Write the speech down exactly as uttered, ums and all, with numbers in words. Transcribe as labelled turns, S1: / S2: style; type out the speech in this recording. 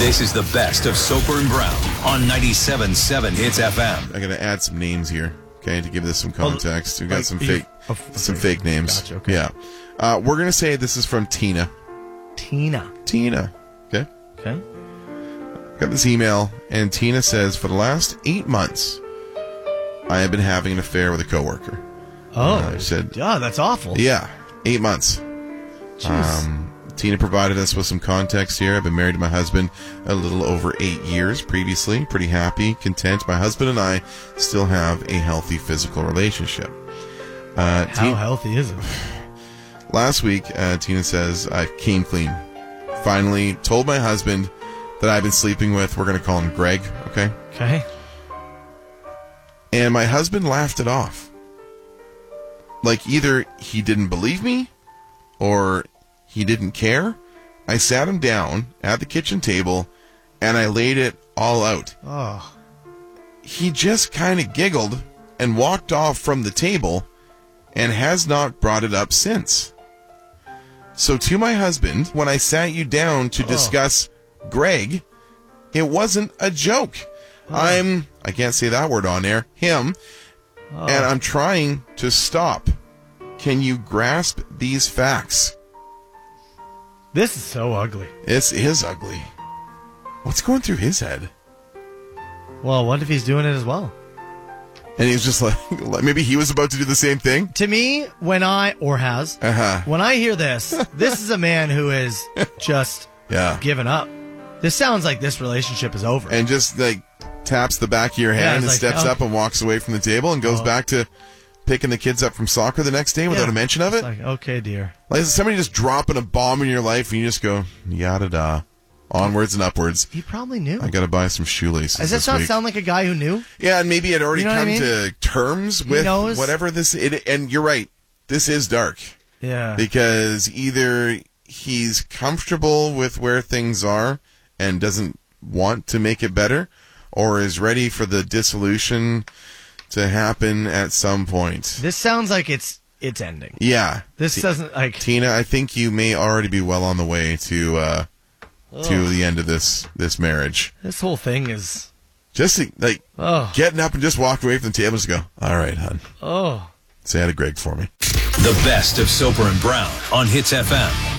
S1: This is the best of Soper and Brown on ninety-seven point seven Hits F M.
S2: I'm going to add some names here, okay, to give this some context. We've got
S3: like,
S2: some
S3: you-
S2: fake
S3: oh,
S2: some
S3: okay.
S2: fake names.
S3: Gotcha, okay.
S2: Yeah. Uh, we're going to say this is from Tina.
S3: Tina.
S2: Tina. Okay.
S3: Okay.
S2: Got this email, and Tina says, for the last eight months, I have been having an affair with a coworker.
S3: Oh,
S2: Uh, she said,
S3: yeah, that's awful.
S2: yeah, eight months.
S3: Jeez.
S2: Um, Tina provided us with some context here. I've been married to my husband a little over eight years previously. Pretty happy, content. My husband and I still have a healthy physical relationship. Uh,
S3: How
S2: Tina-
S3: healthy is it?
S2: Last week, uh, Tina says, I came clean. Finally told my husband that I've been sleeping with, we're going to call him Greg, okay?
S3: Okay.
S2: And my husband laughed it off. Like either he didn't believe me or he didn't care. I sat him down at the kitchen table and I laid it all out.
S3: Oh.
S2: He just kind of giggled and walked off from the table and has not brought it up since. So to my husband, when I sat you down to
S3: Oh.
S2: discuss Greg, it wasn't a joke.
S3: Oh.
S2: I'm, I can't say that word on air, him,
S3: Oh.
S2: and I'm trying to stop. Can you grasp these facts?
S3: This is so ugly.
S2: This is ugly. What's going through his head?
S3: Well, what if he's doing it as well?
S2: And he's just like, maybe he was about to do the same thing?
S3: To me, when I, or has,
S2: Uh-huh.
S3: when I hear this, this is a man who is just
S2: Yeah.
S3: given up. This sounds like this relationship is over.
S2: And just like taps the back of your
S3: Yeah,
S2: hand
S3: it's
S2: and
S3: like,
S2: steps
S3: oh.
S2: up and walks away from the table and goes
S3: Oh.
S2: back to picking the kids up from soccer the next day without
S3: Yeah.
S2: a mention of it.
S3: It's like, okay, dear.
S2: Like is somebody just dropping a bomb in your life and you just go, yada da, onwards and upwards.
S3: He probably knew.
S2: I got to buy some shoelaces
S3: Does
S2: this
S3: this not
S2: week.
S3: sound like a guy who knew?
S2: Yeah, and maybe it already
S3: You know what
S2: come
S3: I mean?
S2: to terms
S3: He
S2: with
S3: knows.
S2: whatever this. It, and you're right, this is dark
S3: Yeah.
S2: because either he's comfortable with where things are and doesn't want to make it better, or is ready for the dissolution to happen at some point.
S3: This sounds like it's it's ending.
S2: Yeah,
S3: This
S2: T-
S3: doesn't like.
S2: Tina, I think you may already be well on the way to uh, to
S3: Ugh.
S2: the end of this this marriage.
S3: This whole thing is.
S2: Just to, like
S3: Oh.
S2: getting up and just walking away from the table, and just go, all right, hon,
S3: Oh.
S2: say hi to Greg for me.
S1: The best of Soper and Brown on Hits F M.